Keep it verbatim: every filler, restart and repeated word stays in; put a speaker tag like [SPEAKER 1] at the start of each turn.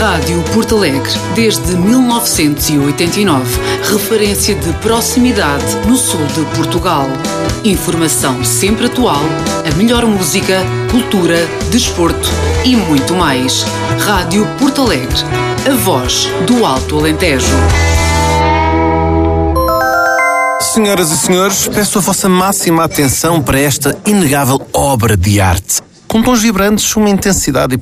[SPEAKER 1] Rádio Porto Alegre, desde mil novecentos e oitenta e nove, referência de proximidade no sul de Portugal. Informação sempre atual, a melhor música, cultura, desporto e muito mais. Rádio Porto Alegre, a voz do Alto Alentejo.
[SPEAKER 2] Senhoras e senhores, peço a vossa máxima atenção para esta inegável obra de arte. Com tons vibrantes, uma intensidade e